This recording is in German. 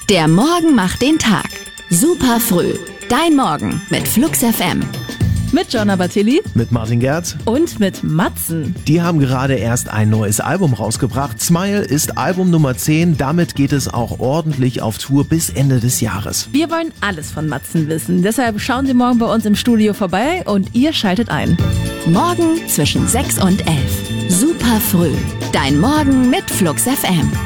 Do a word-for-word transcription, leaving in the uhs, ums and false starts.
Der Morgen macht den Tag. Super früh. Dein Morgen mit Flux F M. Mit Jonna Bartilli. Mit Martin Gerz. Und mit Matzen. Die haben gerade erst ein neues Album rausgebracht. Smile ist Album Nummer zehn. Damit geht es auch ordentlich auf Tour bis Ende des Jahres. Wir wollen alles von Matzen wissen. Deshalb schauen Sie morgen bei uns im Studio vorbei und ihr schaltet ein. Morgen zwischen sechs und elf. Super früh. Dein Morgen mit Flux F M.